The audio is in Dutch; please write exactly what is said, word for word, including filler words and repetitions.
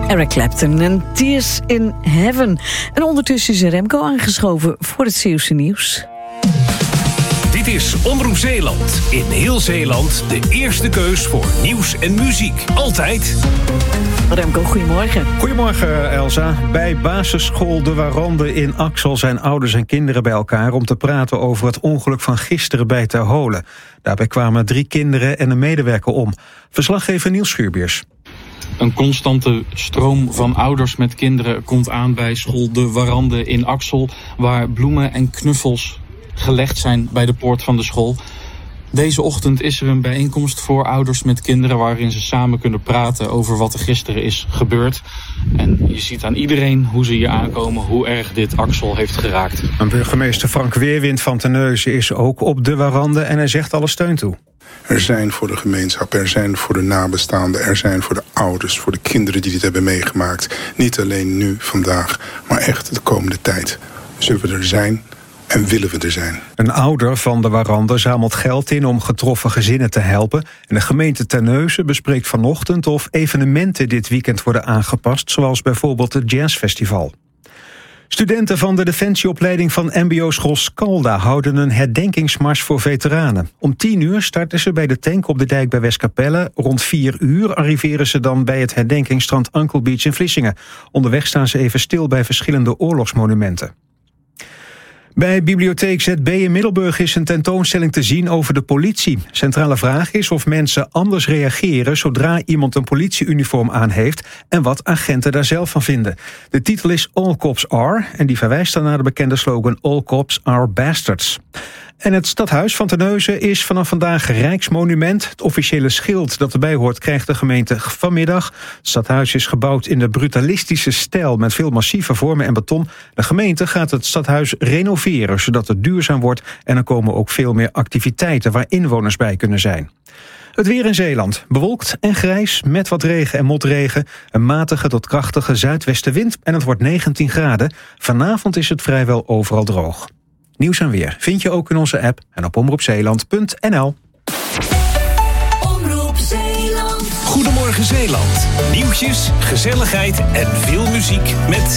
Eric Clapton en Tears in Heaven. En ondertussen is Remco aangeschoven voor het Zeeuwse nieuws. Dit is Omroep Zeeland. In heel Zeeland de eerste keus voor nieuws en muziek. Altijd. Remco, goedemorgen. Goedemorgen, Elsa. Bij basisschool De Warande in Axel zijn ouders en kinderen bij elkaar om te praten over het ongeluk van gisteren bij Ter Holen. Daarbij kwamen drie kinderen en een medewerker om. Verslaggever Niels Schuurbiers. Een constante stroom van ouders met kinderen komt aan bij school De Warande in Axel, waar bloemen en knuffels gelegd zijn bij de poort van de school. Deze ochtend is er een bijeenkomst voor ouders met kinderen waarin ze samen kunnen praten over wat er gisteren is gebeurd. En je ziet aan iedereen hoe ze hier aankomen, hoe erg dit Axel heeft geraakt. En burgemeester Frank Weerwind van Terneuzen is ook op De Warande en hij zegt alle steun toe. Er zijn voor de gemeenschap, er zijn voor de nabestaanden, er zijn voor de ouders, voor de kinderen die dit hebben meegemaakt. Niet alleen nu, vandaag, maar echt de komende tijd. Zullen we er zijn en willen we er zijn. Een ouder van De Warande zamelt geld in om getroffen gezinnen te helpen. En de gemeente Terneuzen bespreekt vanochtend of evenementen dit weekend worden aangepast, zoals bijvoorbeeld het Jazzfestival. Studenten van de defensieopleiding van M B O-school Scalda houden een herdenkingsmars voor veteranen. Om tien uur starten ze bij de tank op de dijk bij Westkapelle. Rond vier uur arriveren ze dan bij het herdenkingsstrand Uncle Beach in Vlissingen. Onderweg staan ze even stil bij verschillende oorlogsmonumenten. Bij Bibliotheek Z B in Middelburg is een tentoonstelling te zien over de politie. Centrale vraag is of mensen anders reageren zodra iemand een politieuniform aan heeft en wat agenten daar zelf van vinden. De titel is All Cops Are en die verwijst dan naar de bekende slogan All Cops Are Bastards. En het stadhuis van Terneuzen is vanaf vandaag Rijksmonument. Het officiële schild dat erbij hoort krijgt de gemeente vanmiddag. Het stadhuis is gebouwd in de brutalistische stijl met veel massieve vormen en beton. De gemeente gaat het stadhuis renoveren zodat het duurzaam wordt en er komen ook veel meer activiteiten waar inwoners bij kunnen zijn. Het weer in Zeeland. Bewolkt en grijs met wat regen en motregen. Een matige tot krachtige zuidwestenwind en het wordt negentien graden. Vanavond is het vrijwel overal droog. Nieuws en weer vind je ook in onze app en op omroep zeeland punt n l. Omroep Zeeland. Goedemorgen Zeeland. Nieuwtjes, gezelligheid en veel muziek met